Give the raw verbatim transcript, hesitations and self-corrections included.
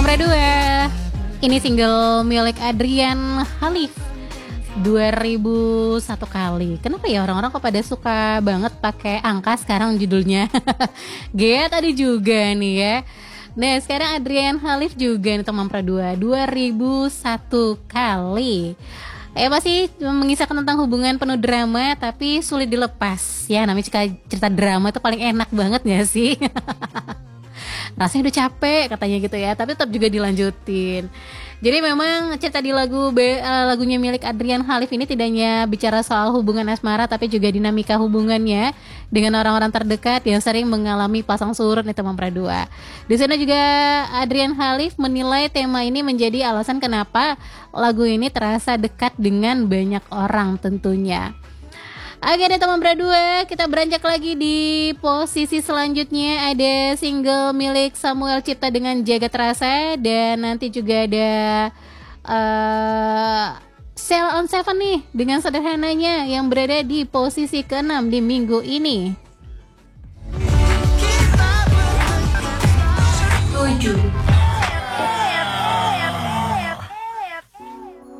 Nomor dua, ini single milik Adrian Khalif, dua ribu satu kali. Kenapa ya orang-orang kok pada suka banget pakai angka sekarang judulnya? G tadi juga nih ya. Nah sekarang Adrian Khalif juga nih teman Pra dua, dua ribu satu kali. Eh pasti mengisahkan tentang hubungan penuh drama tapi sulit dilepas. Ya namanya cerita, cerita drama itu paling enak banget gak sih? Rasanya udah capek katanya gitu ya, tapi tetap juga dilanjutin. Jadi memang cerita di lagu be, uh, lagunya milik Adrian Khalif ini tidak hanya bicara soal hubungan asmara, tapi juga dinamika hubungannya dengan orang-orang terdekat yang sering mengalami pasang surut di teman Pra dua. Di sana juga Adrian Khalif menilai tema ini menjadi alasan kenapa lagu ini terasa dekat dengan banyak orang tentunya. Oke deh teman Pra dua, kita beranjak lagi di posisi selanjutnya. Ada single milik Samuel Cipta dengan Jagat Rasa. Dan nanti juga ada uh, Cell on Seven nih dengan Sederhananya yang berada di posisi keenam di minggu ini.